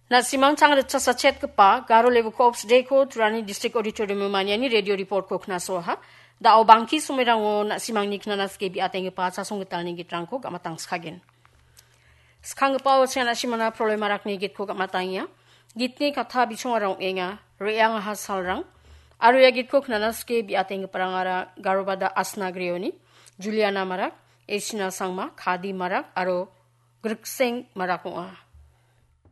Na simang chang da cha sachet pa garo level ko ops day ko Turani district auditorium mania ni radio report ko kna so ha da au bangki sumerang na simang nikna nas ke bi ateng pa cha song tal ni gitrang ko gamatang skhagen skang pa o chana simana problema rak ni git ko gamatang ya gitni katha bichongarang enga reang ha salrang aru ya git ko kna nas ke bi ateng parangara garobada asna grioni Juliana marak Esina sangma khadi marak aro grikseng marak